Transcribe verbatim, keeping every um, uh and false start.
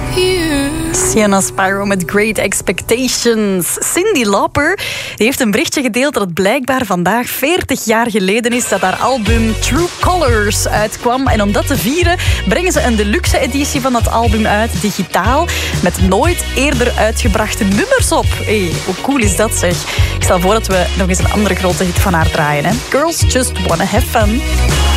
you. Sienna Spyro met Great Expectations. Cyndi Lauper die heeft een berichtje gedeeld dat het blijkbaar vandaag veertig jaar geleden is dat haar album True Colors uitkwam. En om dat te vieren brengen ze een deluxe editie van dat album uit, digitaal, met nooit eerder uitgebrachte nummers op. Hey, hoe cool is dat zeg? Ik stel voor dat we nog eens een andere grote hit van haar draaien. Hè? Girls Just Wanna Have Fun.